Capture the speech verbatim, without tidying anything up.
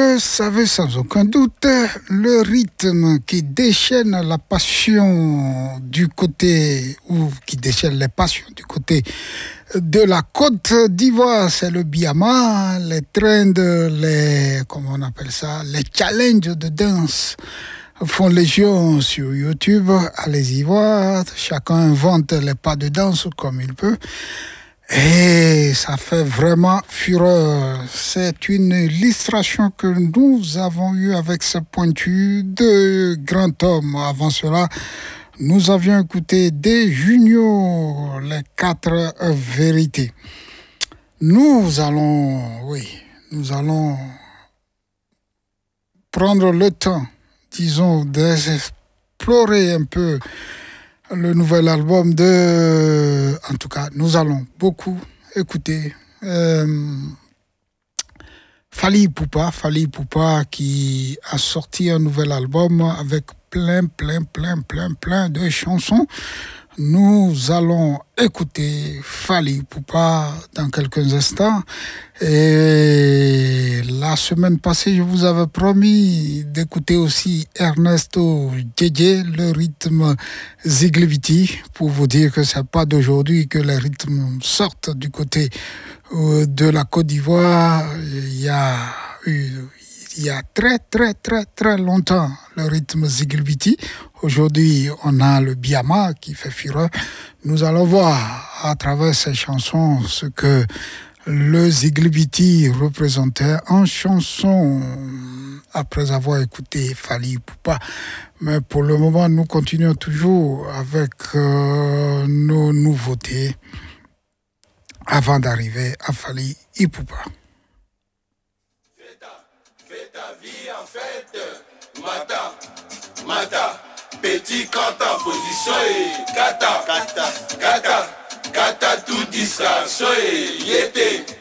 le savez sans aucun doute, le rythme qui déchaîne la passion du côté, ou qui déchaîne les passions du côté de la Côte d'Ivoire, c'est le Biama, les trends, les, comment on appelle ça, les challenges de danse font légion sur YouTube. Allez-y voir, chacun invente les pas de danse comme il peut. Et ça fait vraiment fureur. C'est une illustration que nous avons eue avec ce pointu de grand homme. Avant cela, nous avions écouté des juniors, les quatre vérités. Nous allons, oui, nous allons prendre le temps, disons, d'explorer un peu le nouvel album de... En tout cas, nous allons beaucoup écouter euh, Fally Ipupa, Fally Ipupa qui a sorti un nouvel album avec plein, plein, plein, plein, plein de chansons. Nous allons écouter Fally Ipupa dans quelques instants. Et la semaine passée, je vous avais promis d'écouter aussi Ernesto Djedje, le rythme Zigliviti, pour vous dire que c'est pas d'aujourd'hui que les rythmes sortent du côté de la Côte d'Ivoire. Il y a eu... Il y a très, très, très, très longtemps, le rythme Zigliviti. Aujourd'hui, on a le Biama qui fait fureur. Nous allons voir à travers ces chansons ce que le Zigliviti représentait en chanson après avoir écouté Fally Ipupa. Mais pour le moment, nous continuons toujours avec euh, nos nouveautés avant d'arriver à Fally Ipupa. Ta vie en fait, Mata, Mata, petit Kanta, position et Kata, Kata, Kata, Kata, tout distraction et Yété.